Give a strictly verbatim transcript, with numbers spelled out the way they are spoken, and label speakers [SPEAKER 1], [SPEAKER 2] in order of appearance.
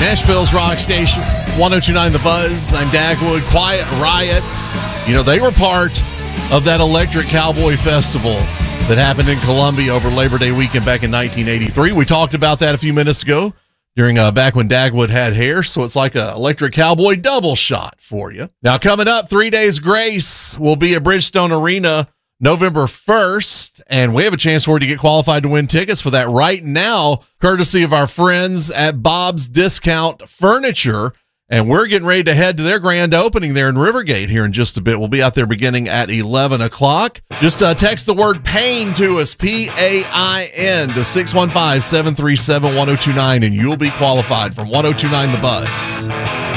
[SPEAKER 1] Nashville's rock station, one oh two point nine The Buzz. I'm Dagwood. Quiet Riot. You know, they were part of that Electric Cowboy Festival that happened in Columbia over Labor Day weekend back in nineteen eighty-three. We talked about that a few minutes ago during uh, back when Dagwood had hair, so it's like a Electric Cowboy double shot for you. Now, coming up, Three Days Grace will be at Bridgestone Arena November first, and we have a chance for you to get qualified to win tickets for that right now, courtesy of our friends at Bob's Discount Furniture. And we're getting ready to head to their grand opening there in Rivergate here in just a bit. We'll be out there beginning at eleven o'clock. Just uh, text the word PAIN to us, P A I N, to six one five, seven three seven, one oh two nine, and you'll be qualified from one oh two point nine The Buzz.